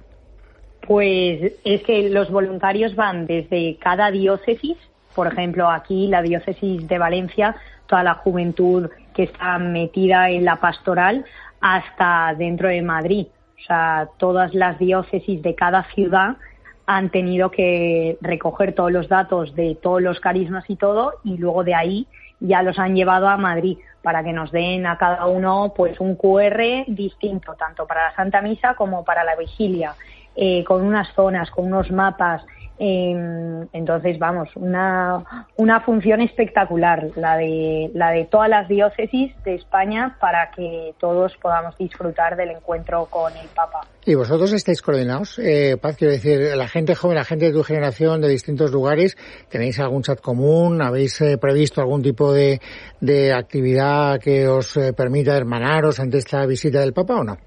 Pues es que los voluntarios van desde cada diócesis. Por ejemplo, aquí la diócesis de Valencia, toda la juventud que está metida en la pastoral, hasta dentro de Madrid. O sea, todas las diócesis de cada ciudad han tenido que recoger todos los datos de todos los carismas y todo, y luego de ahí ya los han llevado a Madrid para que nos den a cada uno pues un cu erre distinto, tanto para la Santa Misa como para la vigilia, eh, con unas zonas, con unos mapas. Eh, entonces, vamos, una una función espectacular, la de la de todas las diócesis de España, para que todos podamos disfrutar del encuentro con el Papa. ¿Y vosotros estáis coordinados? Eh, Paz, quiero decir, la gente joven, la gente de tu generación, de distintos lugares, ¿tenéis algún chat común? ¿Habéis eh, previsto algún tipo de, de actividad que os eh, permita hermanaros ante esta visita del Papa o no?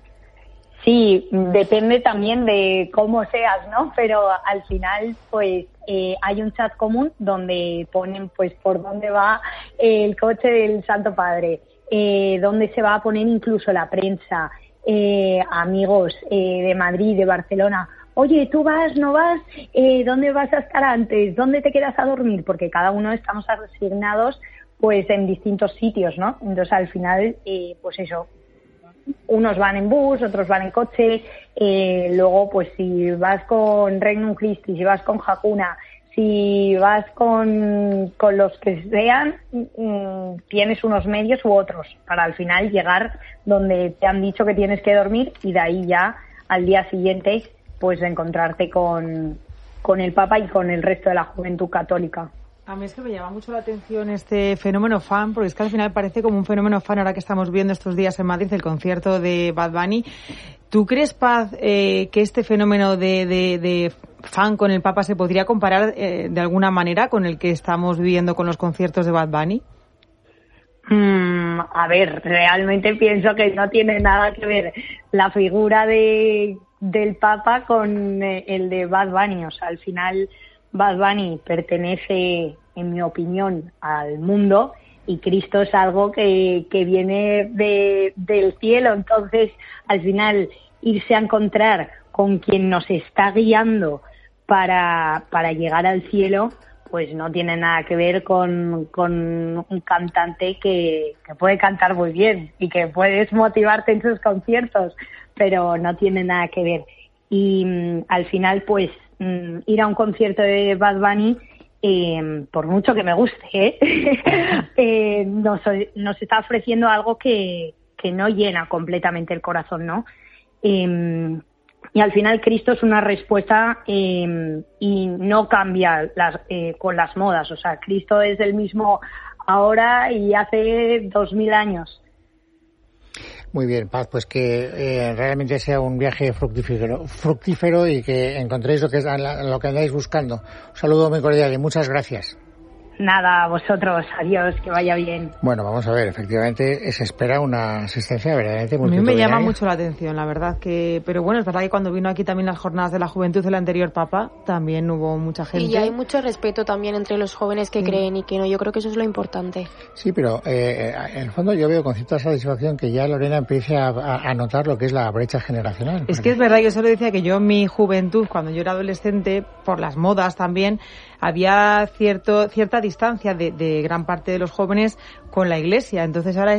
Sí, depende también de cómo seas, ¿no? Pero al final, pues, eh, hay un chat común donde ponen, pues, por dónde va el coche del Santo Padre, eh, dónde se va a poner incluso la prensa, eh, amigos eh, de Madrid, de Barcelona. Oye, ¿tú vas, no vas? Eh, ¿Dónde vas a estar antes? ¿Dónde te quedas a dormir? Porque cada uno estamos asignados, pues, en distintos sitios, ¿no? Entonces, al final, eh, pues eso, unos van en bus, otros van en coche, eh, luego pues si vas con Regnum Christi, si vas con Hakuna, si vas con, con los que sean, mmm, tienes unos medios u otros para al final llegar donde te han dicho que tienes que dormir y de ahí ya al día siguiente pues encontrarte con, con el Papa y con el resto de la juventud católica. A mí es que me llama mucho la atención este fenómeno fan, porque es que al final parece como un fenómeno fan ahora que estamos viendo estos días en Madrid el concierto de Bad Bunny. ¿Tú crees, Paz, eh, que este fenómeno de, de, de fan con el Papa se podría comparar eh, de alguna manera con el que estamos viviendo con los conciertos de Bad Bunny? Mm, a ver, realmente pienso que no tiene nada que ver la figura de del Papa con eh, el de Bad Bunny. O sea, al final Bad Bunny pertenece, en mi opinión, al mundo y Cristo es algo que, que viene de, del cielo. Entonces, al final, irse a encontrar con quien nos está guiando para, para llegar al cielo, pues no tiene nada que ver con, con un cantante que, que puede cantar muy bien y que puedes motivarte en sus conciertos. pero no tiene nada que ver. Y mm, al final, pues, mm, ir a un concierto de Bad Bunny, eh, por mucho que me guste, ¿eh? eh, nos, nos está ofreciendo algo que, que no llena completamente el corazón, ¿no? Eh, y al final Cristo es una respuesta eh, y no cambia las, eh, con las modas. O sea, Cristo es el mismo ahora y hace dos mil años. Muy bien, Paz, pues que eh, realmente sea un viaje fructífero, fructífero y que encontréis lo que, es, lo que andáis buscando. Un saludo muy cordial y muchas gracias. Nada, a vosotros, adiós, que vaya bien. Bueno, vamos a ver, efectivamente se espera una asistencia verdaderamente multitudinaria. A mí me llama mucho la atención, la verdad, que pero bueno, es verdad que cuando vino aquí también las jornadas de la juventud del anterior Papa, también hubo mucha gente. Y hay mucho respeto también entre los jóvenes que sí. creen y que no, yo creo que eso es lo importante. Sí, pero eh, en el fondo yo veo con cierta satisfacción que ya Lorena empiece a, a, a notar lo que es la brecha generacional. Es que es verdad, yo solo decía que yo en mi juventud, cuando yo era adolescente, por las modas también, había cierto cierta distancia de, de gran parte de los jóvenes con la Iglesia. Entonces ahora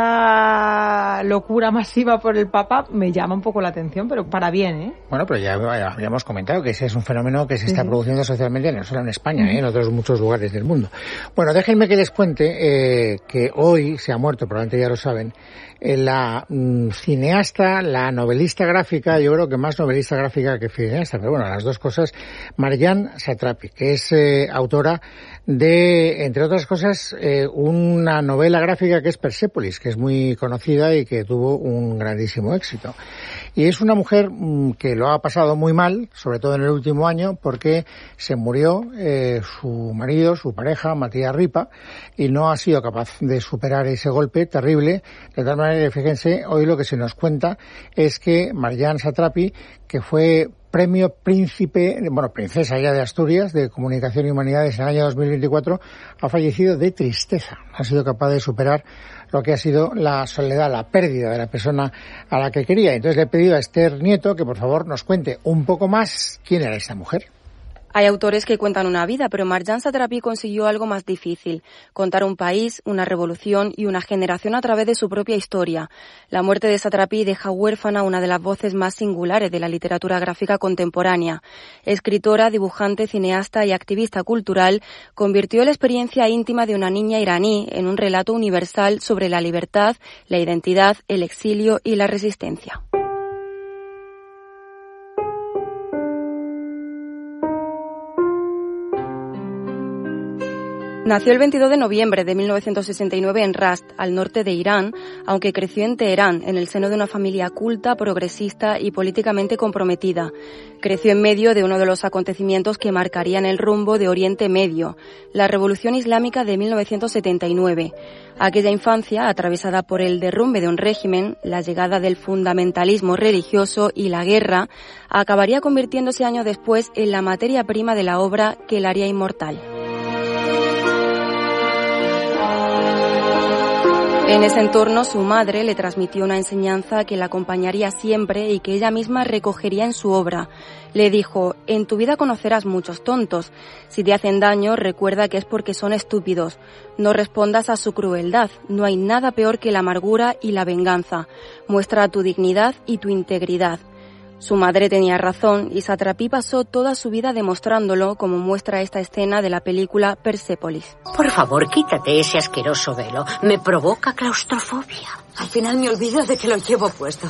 esta locura masiva por el Papa me llama un poco la atención, pero para bien, ¿eh? Bueno, pero ya habíamos comentado que ese es un fenómeno que se está sí. produciendo socialmente, no solo en España, ¿eh? En otros muchos lugares del mundo. Bueno, déjenme que les cuente eh, que hoy se ha muerto, probablemente ya lo saben, eh, la mm, cineasta, la novelista gráfica, yo creo que más novelista gráfica que cineasta, pero bueno, las dos cosas, Marjane Satrapi, que es eh, autora de, entre otras cosas, eh, una novela gráfica que es Persépolis, que es muy conocida y que tuvo un grandísimo éxito. Y es una mujer mmm, que lo ha pasado muy mal, sobre todo en el último año, porque se murió eh, su marido, su pareja, Matías Ripa, y no ha sido capaz de superar ese golpe terrible. De tal manera que, fíjense, hoy lo que se nos cuenta es que Marjane Satrapi, que fue premio príncipe, bueno, princesa ya de Asturias, de Comunicación y Humanidades en el año dos mil veinticuatro, ha fallecido de tristeza. No ha sido capaz de superar lo que ha sido la soledad, la pérdida de la persona a la que quería. Entonces le he pedido a Esther Nieto que por favor nos cuente un poco más quién era esta mujer. Hay autores que cuentan una vida, pero Marjane Satrapi consiguió algo más difícil, contar un país, una revolución y una generación a través de su propia historia. La muerte de Satrapi deja huérfana una de las voces más singulares de la literatura gráfica contemporánea. Escritora, dibujante, cineasta y activista cultural, convirtió la experiencia íntima de una niña iraní en un relato universal sobre la libertad, la identidad, el exilio y la resistencia. Nació el veintidós de noviembre de mil novecientos sesenta y nueve en Rast, al norte de Irán, aunque creció en Teherán, en el seno de una familia culta, progresista y políticamente comprometida. Creció en medio de uno de los acontecimientos que marcarían el rumbo de Oriente Medio, la Revolución Islámica de mil novecientos setenta y nueve. Aquella infancia, atravesada por el derrumbe de un régimen, la llegada del fundamentalismo religioso y la guerra, acabaría convirtiéndose años después en la materia prima de la obra que la haría inmortal. En ese entorno, su madre le transmitió una enseñanza que la acompañaría siempre y que ella misma recogería en su obra. Le dijo: en tu vida conocerás muchos tontos. Si te hacen daño, recuerda que es porque son estúpidos. No respondas a su crueldad. No hay nada peor que la amargura y la venganza. Muestra tu dignidad y tu integridad. Su madre tenía razón y Satrapi pasó toda su vida demostrándolo, como muestra esta escena de la película Persépolis. Por favor, quítate ese asqueroso velo. Me provoca claustrofobia. Al final me olvido de que lo llevo puesto.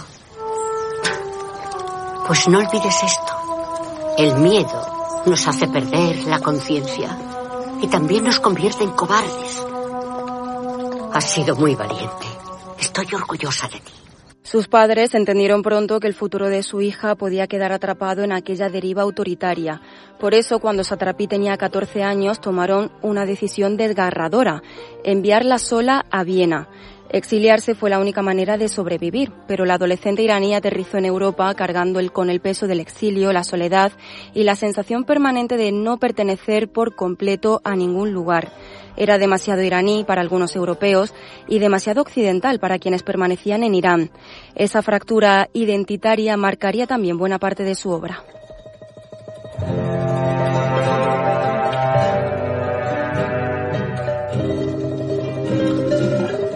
Pues no olvides esto. El miedo nos hace perder la conciencia y también nos convierte en cobardes. Has sido muy valiente. Estoy orgullosa de ti. Sus padres entendieron pronto que el futuro de su hija podía quedar atrapado en aquella deriva autoritaria. Por eso, cuando Satrapi tenía catorce años, tomaron una decisión desgarradora: enviarla sola a Viena. Exiliarse fue la única manera de sobrevivir, pero la adolescente iraní aterrizó en Europa cargando el, con el peso del exilio, la soledad y la sensación permanente de no pertenecer por completo a ningún lugar. Era demasiado iraní para algunos europeos y demasiado occidental para quienes permanecían en Irán. Esa fractura identitaria marcaría también buena parte de su obra.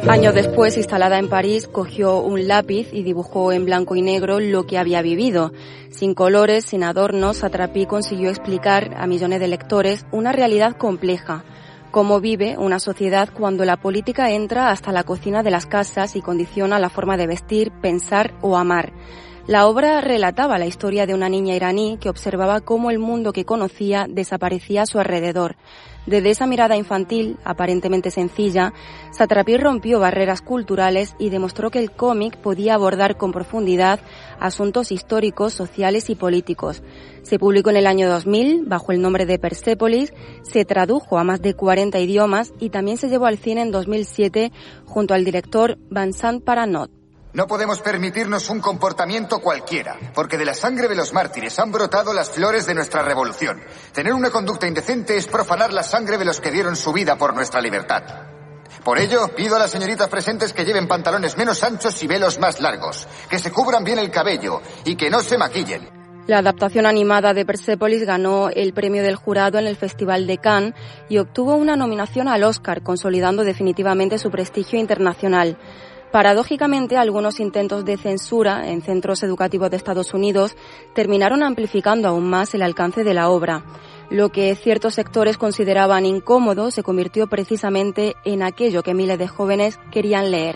Años después, instalada en París, cogió un lápiz y dibujó en blanco y negro lo que había vivido. Sin colores, sin adornos, Satrapi consiguió explicar a millones de lectores una realidad compleja. Cómo vive una sociedad cuando la política entra hasta la cocina de las casas y condiciona la forma de vestir, pensar o amar. La obra relataba la historia de una niña iraní que observaba cómo el mundo que conocía desaparecía a su alrededor. Desde esa mirada infantil, aparentemente sencilla, Satrapi rompió barreras culturales y demostró que el cómic podía abordar con profundidad asuntos históricos, sociales y políticos. Se publicó en el año dos mil bajo el nombre de Persépolis, se tradujo a más de cuarenta idiomas y también se llevó al cine en dos mil siete junto al director Vincent Paranot. No podemos permitirnos un comportamiento cualquiera, porque de la sangre de los mártires han brotado las flores de nuestra revolución. Tener una conducta indecente es profanar la sangre de los que dieron su vida por nuestra libertad. Por ello, pido a las señoritas presentes que lleven pantalones menos anchos y velos más largos, que se cubran bien el cabello y que no se maquillen. La adaptación animada de Persépolis ganó el premio del jurado en el Festival de Cannes y obtuvo una nominación al Oscar, consolidando definitivamente su prestigio internacional. Paradójicamente, algunos intentos de censura en centros educativos de Estados Unidos terminaron amplificando aún más el alcance de la obra. Lo que ciertos sectores consideraban incómodo se convirtió precisamente en aquello que miles de jóvenes querían leer.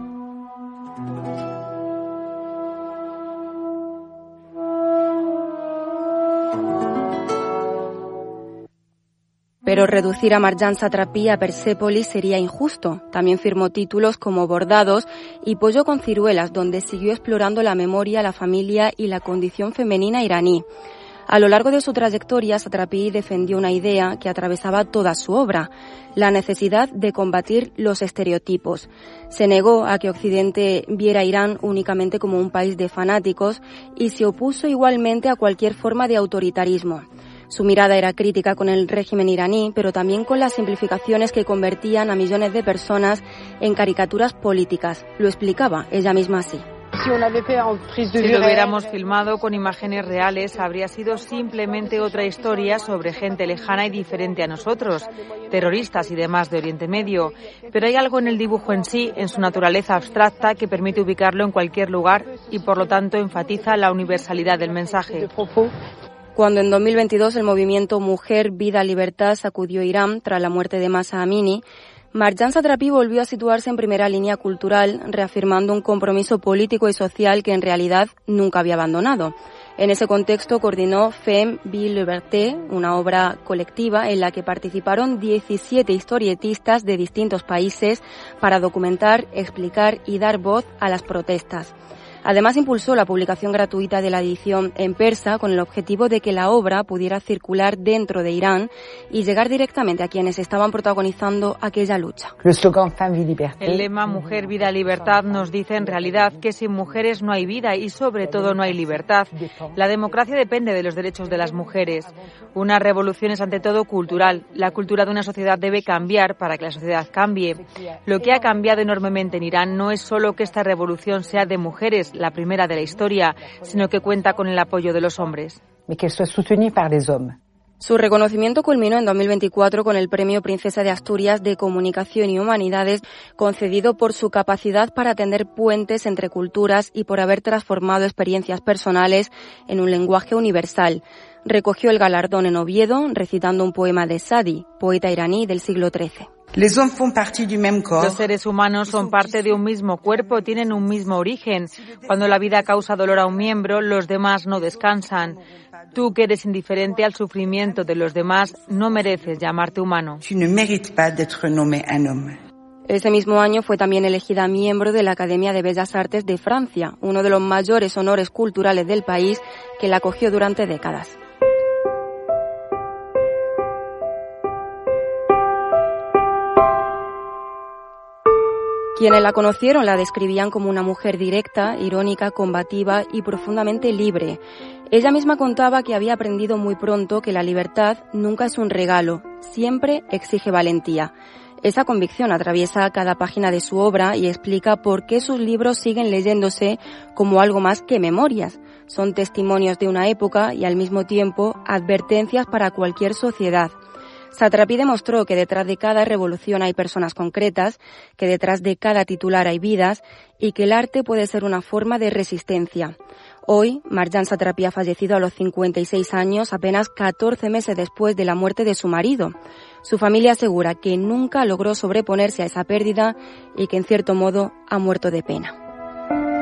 Pero reducir a Marjane Satrapi a Persépolis sería injusto. También firmó títulos como Bordados y Pollo con ciruelas, donde siguió explorando la memoria, la familia y la condición femenina iraní. A lo largo de su trayectoria, Satrapi defendió una idea que atravesaba toda su obra, la necesidad de combatir los estereotipos. Se negó a que Occidente viera a Irán únicamente como un país de fanáticos y se opuso igualmente a cualquier forma de autoritarismo. Su mirada era crítica con el régimen iraní, pero también con las simplificaciones que convertían a millones de personas en caricaturas políticas. Lo explicaba ella misma así. Si lo hubiéramos filmado con imágenes reales, habría sido simplemente otra historia sobre gente lejana y diferente a nosotros, terroristas y demás de Oriente Medio. Pero hay algo en el dibujo en sí, en su naturaleza abstracta, que permite ubicarlo en cualquier lugar y, por lo tanto, enfatiza la universalidad del mensaje. Cuando en dos mil veintidós el movimiento Mujer, Vida, Libertad sacudió Irán tras la muerte de Mahsa Amini, Marjane Satrapi volvió a situarse en primera línea cultural, reafirmando un compromiso político y social que en realidad nunca había abandonado. En ese contexto coordinó Femme, Vie, Liberté, una obra colectiva en la que participaron diecisiete historietistas de distintos países para documentar, explicar y dar voz a las protestas. Además, impulsó la publicación gratuita de la edición en persa con el objetivo de que la obra pudiera circular dentro de Irán y llegar directamente a quienes estaban protagonizando aquella lucha. El lema Mujer, Vida, Libertad nos dice en realidad que sin mujeres no hay vida y sobre todo no hay libertad. La democracia depende de los derechos de las mujeres. Una revolución es ante todo cultural. La cultura de una sociedad debe cambiar para que la sociedad cambie. Lo que ha cambiado enormemente en Irán no es solo que esta revolución sea de mujeres, la primera de la historia, sino que cuenta con el apoyo de los hombres. Su reconocimiento culminó en dos mil veinticuatro con el Premio Princesa de Asturias de Comunicación y Humanidades, concedido por su capacidad para tender puentes entre culturas y por haber transformado experiencias personales en un lenguaje universal. Recogió el galardón en Oviedo, recitando un poema de Sadi, poeta iraní del siglo trece. Los seres humanos son parte de un mismo cuerpo, tienen un mismo origen. Cuando la vida causa dolor a un miembro, los demás no descansan. Tú, que eres indiferente al sufrimiento de los demás, no mereces llamarte humano. Ese mismo año fue también elegida miembro de la Academia de Bellas Artes de Francia, uno de los mayores honores culturales del país, que la acogió durante décadas. Quienes la conocieron la describían como una mujer directa, irónica, combativa y profundamente libre. Ella misma contaba que había aprendido muy pronto que la libertad nunca es un regalo, siempre exige valentía. Esa convicción atraviesa cada página de su obra y explica por qué sus libros siguen leyéndose como algo más que memorias. Son testimonios de una época y al mismo tiempo advertencias para cualquier sociedad. Satrapi demostró que detrás de cada revolución hay personas concretas, que detrás de cada titular hay vidas y que el arte puede ser una forma de resistencia. Hoy, Marjane Satrapi ha fallecido a los cincuenta y seis años, apenas catorce meses después de la muerte de su marido. Su familia asegura que nunca logró sobreponerse a esa pérdida y que, en cierto modo, ha muerto de pena.